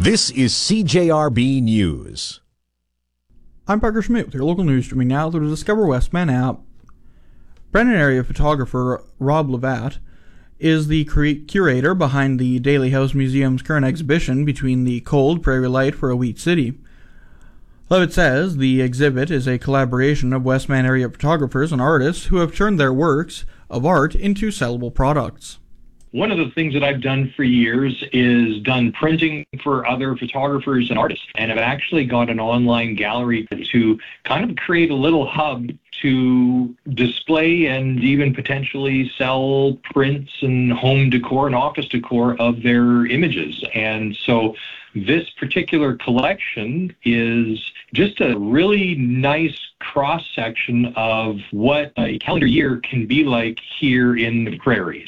This is CJRB News. I'm Parker Schmidt with your local news streaming now through the Discover Westman app. Brandon area photographer Rob Levatt is the curator behind the Daly House Museum's current exhibition Between the Cold Prairie Light for a Wheat City. Levitt says the exhibit is a collaboration of Westman area photographers and artists who have turned their works of art into sellable products. One of the things that I've done for years is done printing for other photographers and artists, and I've actually got an online gallery to kind of create a little hub to display and even potentially sell prints and home decor and office decor of their images. And so this particular collection is just a really nice cross-section of what a calendar year can be like here in the prairies.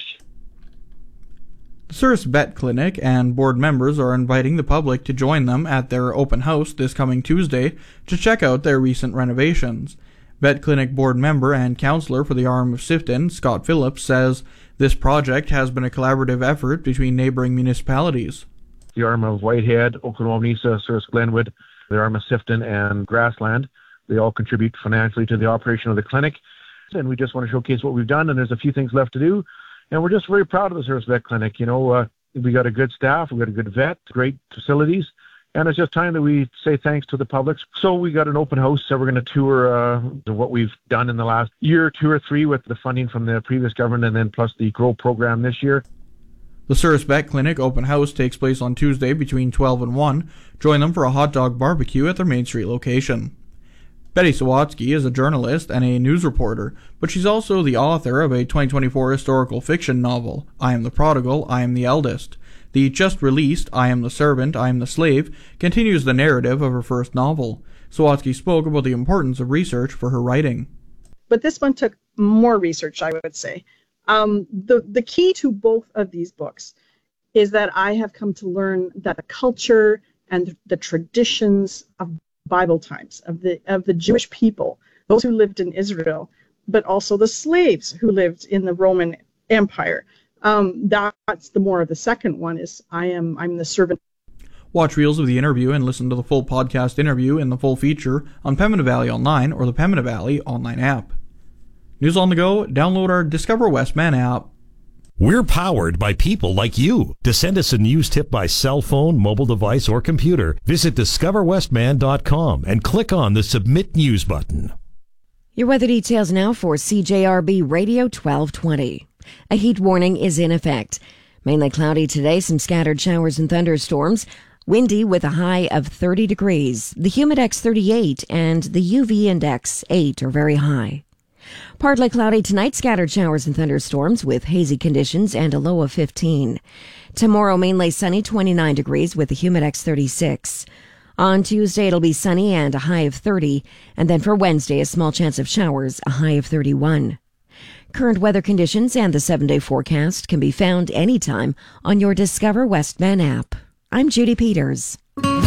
The Souris Vet Clinic and board members are inviting the public to join them at their open house this coming Tuesday to check out their recent renovations. Vet Clinic board member and councillor for the Arm of Sifton, Scott Phillips, says this project has been a collaborative effort between neighbouring municipalities. The Arm of Whitehead, Okanawanisa, Souris Glenwood, the Arm of Sifton, and Grassland, they all contribute financially to the operation of the clinic. And we just want to showcase what we've done, and there's a few things left to do. And we're just very proud of the Souris Vet Clinic. We got a good staff, we got a good vet, great facilities, and it's just time that we say thanks to the public. So we got an open house, so we're going to tour what we've done in the last year, 2 or 3, with the funding from the previous government, and then plus the GROW program this year. The Souris Vet Clinic open house takes place on Tuesday between 12 and 1. Join them for a hot dog barbecue at their Main Street location. Betty Sawatsky is a journalist and a news reporter, but she's also the author of a 2024 historical fiction novel, I Am the Prodigal, I Am the Eldest. The just-released I Am the Servant, I Am the Slave continues the narrative of her first novel. Sawatsky spoke about the importance of research for her writing. But this one took more research, I would say. The key to both of these books is that I have come to learn that the culture and the traditions of Bible times, of the Jewish people, those who lived in Israel, but also the slaves who lived in the Roman Empire. That's the more of the second one is I'm the servant. Watch reels of the interview and listen to the full podcast interview in the full feature on Pembina Valley Online or the Pembina Valley Online app. News on the go, download our Discover Westman app. We're powered by people like you. To send us a news tip by cell phone, mobile device, or computer, visit discoverwestman.com and click on the Submit News button. Your weather details now for CJRB Radio 1220. A heat warning is in effect. Mainly cloudy today, some scattered showers and thunderstorms. Windy with a high of 30 degrees. The humidex 38 and the UV index 8 are very high. Partly cloudy tonight, scattered showers and thunderstorms with hazy conditions and a low of 15. Tomorrow, mainly sunny, 29 degrees with a humidex 36. On Tuesday, it'll be sunny and a high of 30. And then for Wednesday, a small chance of showers, a high of 31. Current weather conditions and the 7-day forecast can be found anytime on your Discover Westman app. I'm Judy Peters.